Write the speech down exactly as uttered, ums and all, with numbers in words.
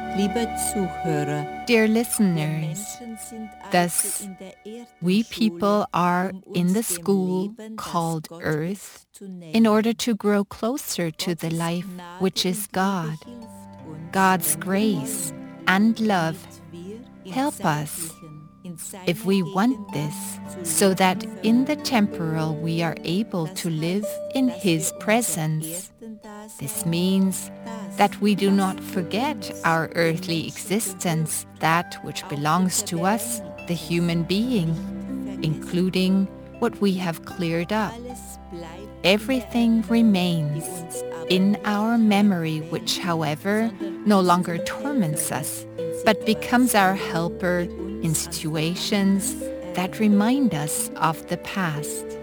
Liebe Zuhörer, Dear wir listeners, Menschen sind thus also in der we Erdenschule, people are um in uns the dem school Leben, das called Gott Earth ist, zu in order nähern. to grow closer to the Gottes life Gnade which und is Liebe God. hilft uns, God's wenn wir grace wollen, and love damit wir im help us Zeitlichen, in if seiner we want Gegenwart this, zu so leben that in the vermögen. temporal we are able Das to live heißt, in dass His wir unser presence. Erdendasein, This means das, that we do was not für forget uns, our den earthly Menschen existence, gehört, that which auch belongs to us, the Unvergängliches, human being, nicht vergessen. including what we have cleared up. Alles bleibt Everything in der Erinnerung, remains die uns aber in nicht our mehr memory, quält, which, however, sondern no uns longer zum torments Helfer us, wird but in becomes our Situationen, helper die uns in an situations Vergangenes that erinnern. remind us of the past.